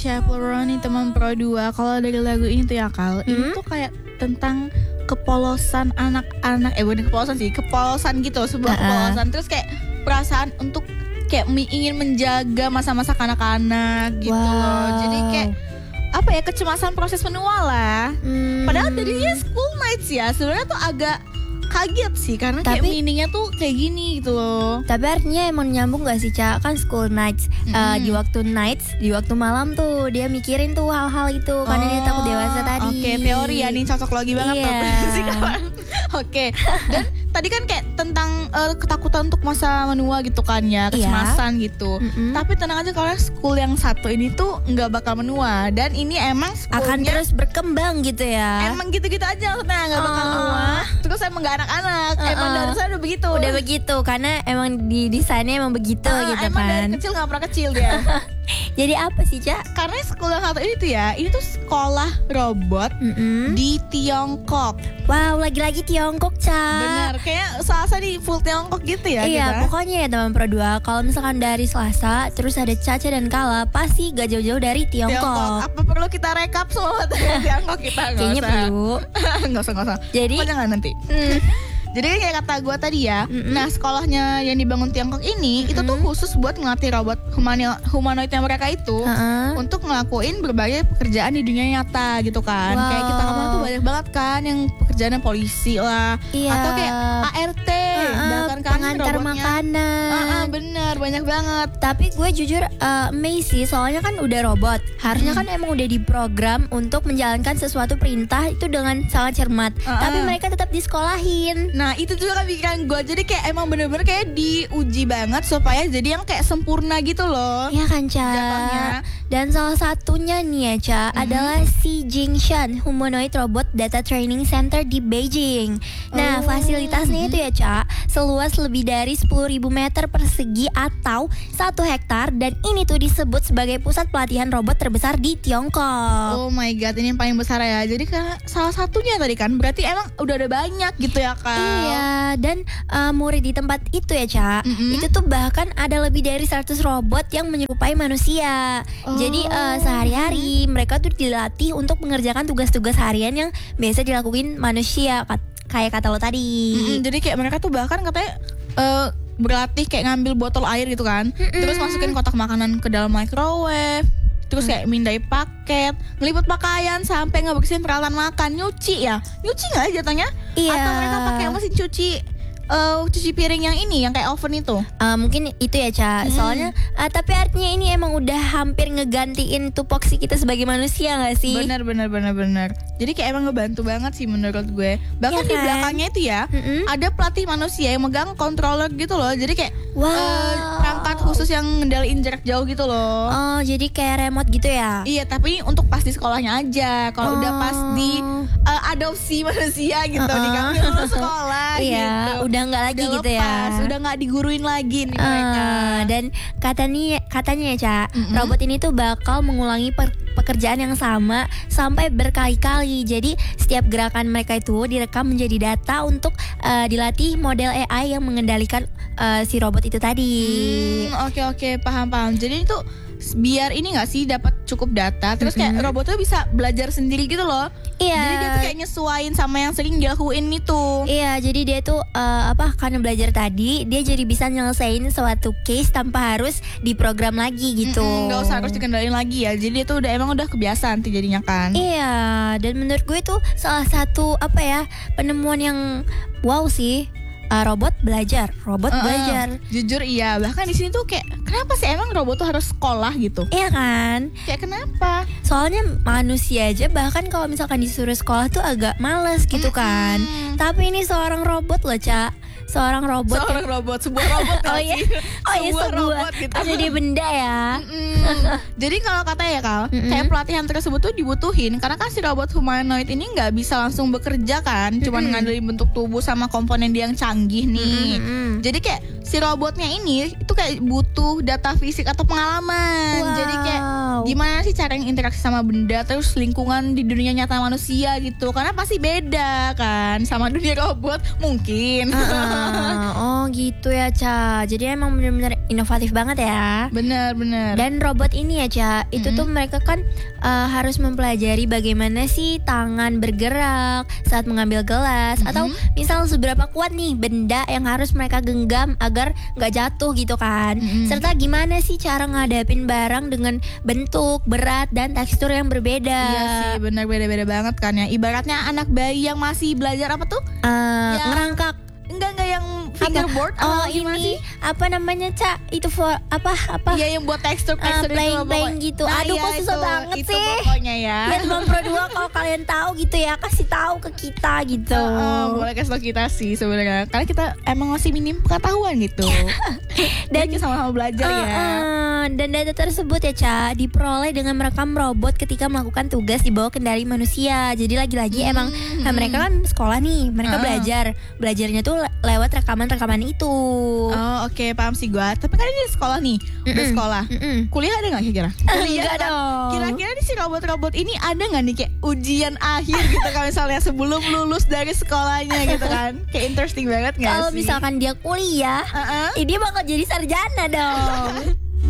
Chaperone teman Pro 2. Kalau dari lagu ini tuh ya Kal, ini tuh kayak tentang kepolosan anak-anak, bukan kepolosan sih, kepolosan gitu, sebuah kepolosan. Terus kayak perasaan untuk kayak ingin menjaga masa-masa kanak-kanak gitu loh. Jadi kayak apa ya, kecemasan proses menua lah. Padahal tadinya school nights ya, sebenarnya tuh agak kaget sih karena kayak meaningnya tuh kayak gini gitu loh. Tapi artinya emang nyambung gak sih Cak? Kan school nights di waktu nights, di waktu malam tuh dia mikirin tuh hal-hal itu karena dia takut dewasa tadi. Oke, teori ya nih, cocok lagi banget sih kawan. Oke. Dan tadi kan kayak tentang ketakutan untuk masa menua gitu kan ya, kecemasan gitu. Tapi tenang aja, kalau school yang satu ini tuh nggak bakal menua, dan ini emang akan terus berkembang gitu ya. Emang gitu-gitu aja maksudnya, nggak bakal menua. Terus emang nggak anak-anak, emang dari sana udah begitu. Udah begitu karena emang di desainnya emang begitu gitu emang kan. Dari kecil nggak pernah kecil dia. Jadi apa sih Cak? Karena sekolah satu ini tuh ya, ini tuh sekolah robot di Tiongkok. Wow, lagi-lagi Tiongkok Cak. Bener, kayak Selasa di full Tiongkok gitu ya. Iya, kita. Pokoknya ya teman Pro 2, kalau misalkan dari Selasa terus ada Caca dan Kala, pasti gak jauh-jauh dari Tiongkok. Apa perlu kita rekap semua Tiongkok kita? Kayaknya perlu. Nggak usah. Jadi jangan nanti. Jadi kayak kata gue tadi ya, nah sekolahnya yang dibangun Tiongkok ini itu tuh khusus buat ngelatih robot humanoidnya mereka itu untuk ngelakuin berbagai pekerjaan di dunia nyata gitu kan. Kayak kita kemarin tuh banyak banget kan yang pekerjaannya polisi lah, atau kayak ART, bahkan kan pengantar makanan. Bener, banyak banget. Tapi gue jujur amazed sih, soalnya kan udah robot, harusnya kan emang udah diprogram untuk menjalankan sesuatu perintah itu dengan sangat cermat. Tapi mereka tetap disekolahin. Nah itu juga kan pikiran gue. Jadi kayak emang bener-bener kayak diuji banget supaya jadi yang kayak sempurna gitu loh. Iya kan Ca. Dan salah satunya nih ya Ca, adalah si Jingshan Humanoid Robot Data Training Center di Beijing. Nah fasilitasnya itu ya Ca, seluas lebih dari 10.000 meter persegi atau 1 hektar. Dan ini tuh disebut sebagai pusat pelatihan robot terbesar di Tiongkok. Oh my god, ini yang paling besar ya. Jadi kan salah satunya tadi kan, berarti emang udah ada banyak gitu ya Kak. Iya, dan murid di tempat itu ya Ca, itu tuh bahkan ada lebih dari 100 robot yang menyerupai manusia. Jadi sehari-hari mereka tuh dilatih untuk mengerjakan tugas-tugas harian yang biasa dilakuin manusia, kayak kata lo tadi. Jadi kayak mereka tuh bahkan katanya berlatih kayak ngambil botol air gitu kan, terus masukin kotak makanan ke dalam microwave, terus kayak mindai paket, ngeliput pakaian, sampai ngebersihin peralatan makan, nyuci nggak jatuhnya? Iya. Atau mereka pakai mesin cuci piring yang ini, yang kayak oven itu? Mungkin itu ya Ca. Soalnya tapi artinya ini emang udah hampir ngegantiin tupoksi kita sebagai manusia gak sih? Benar. Jadi kayak emang ngebantu banget sih menurut gue. Bahkan di belakangnya itu ya, ada pelatih manusia yang megang controller gitu loh. Jadi kayak perangkat khusus yang ngendaliin jarak jauh gitu loh. Oh, jadi kayak remote gitu ya? Iya, tapi ini untuk pas di sekolahnya aja. Kalau udah pas di adopsi manusia gitu, dikambil lu sekolah gitu. Udah nggak lagi udah gitu lepas, ya. udah nggak diguruin lagi nih mereka. Dan katanya ya Ca, robot ini tuh bakal mengulangi pekerjaan yang sama sampai berkali-kali. Jadi setiap gerakan mereka itu direkam menjadi data untuk dilatih model AI yang mengendalikan si robot itu tadi. Oke, paham. Jadi itu biar ini nggak sih dapat cukup data, terus kayak robotnya bisa belajar sendiri gitu loh. Iya. Jadi dia tuh kayak nyesuaiin sama yang sering dilakuin itu. Iya, jadi dia tuh karena belajar tadi, dia jadi bisa nyelesain suatu case tanpa harus diprogram lagi gitu. Nggak usah harus dikendalin lagi ya. Jadi dia tuh udah kebiasaan nanti jadinya kan. Iya, dan menurut gue tuh salah satu penemuan yang wow sih. Robot belajar. Jujur iya. Bahkan di sini tuh kayak kenapa sih emang robot tuh harus sekolah gitu? Iya kan? Kayak kenapa? Soalnya manusia aja bahkan kalau misalkan disuruh sekolah tuh agak males gitu kan. Tapi ini seorang robot loh Ca. Sebuah robot. Oh iya, sebuah robot gitu. Ada di benda ya. Jadi kalau katanya ya Kal, kayak pelatihan tersebut tuh dibutuhin karena kan si robot humanoid ini nggak bisa langsung bekerja kan, cuman ngandelin bentuk tubuh sama komponen dia yang canggih nih. Jadi kayak si robotnya ini itu kayak butuh data fisik atau pengalaman. Wow. Jadi kayak gimana sih cara interaksi sama benda, terus lingkungan di dunia nyata manusia gitu. Karena pasti beda kan sama dunia robot mungkin. Oh gitu ya Ca. Jadi emang benar-benar inovatif banget ya. Bener. Dan robot ini ya Ca, itu tuh mereka kan harus mempelajari bagaimana sih tangan bergerak saat mengambil gelas, atau misal seberapa kuat nih benda yang harus mereka genggam agar nggak jatuh gitu kan. Serta gimana sih cara ngadapin barang dengan bentuk, berat, dan tekstur yang berbeda. Iya sih, benar, beda-beda banget kan ya. Ibaratnya anak bayi yang masih belajar apa tuh? Ngerangkak. Enggak yang fingerboard. Oh ini apa namanya Ca? Itu for apa? Iya yang buat tekstur playing gitu. Nah, aduh iya, kok susah banget itu sih. Pokoknya ya. Lihat Bang Pro 2 kalau kalian tahu gitu ya, kasih tahu ke kita gitu. Boleh kasih tau kita sih sebenarnya. Karena kita emang masih minim pengetahuan gitu. Dan kita sama-sama belajar ya. Dan data tersebut ya Ca diperoleh dengan merekam robot ketika melakukan tugas di bawah kendali manusia. Jadi lagi-lagi emang mereka kan sekolah nih, mereka belajarnya tuh lewat rekaman-rekaman itu. Oh oke, paham sih gue. Tapi kan ini sekolah nih, udah sekolah. Kuliah ada nggak kira-kira? Enggak dong. Kira-kira nih si robot-robot ini ada nggak nih kayak ujian akhir gitu kalau misalnya sebelum lulus dari sekolahnya gitu kan? Kayak interesting banget nggak sih? Kalau misalkan dia kuliah, dia bakal jadi sarjana dong.